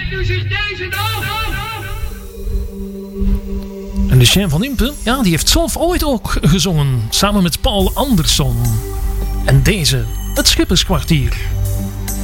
u zich deze nog? En Lucien van Impe, ja, die heeft zelf ooit ook gezongen. Samen met Paul Andersson. En deze, het Schipperskwartier.